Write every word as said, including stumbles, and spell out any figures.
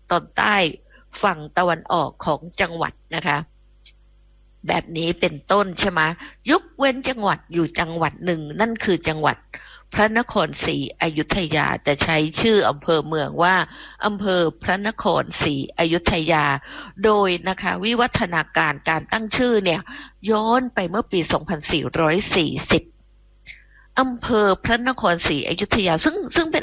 ตอนใต้ฝั่งตะวันออกของจังหวัดนะคะแบบนี้เป็นต้นใช่ไหมยกเว้นจังหวัดอยู่จังหวัดหนึ่งนั่นคือจังหวัดพระนครศรีอยุธยาจะใช้ชื่ออำเภอเมืองว่าอำเภอพระนครศรีอยุธยาโดยนะคะวิวัฒนาการการตั้งชื่อเนี่ยย้อนไปเมื่อปีสองพันสี่ร้อยสี่สิบอำเภอพระนครศรีอยุธยาซึ่งซึ่งเป็น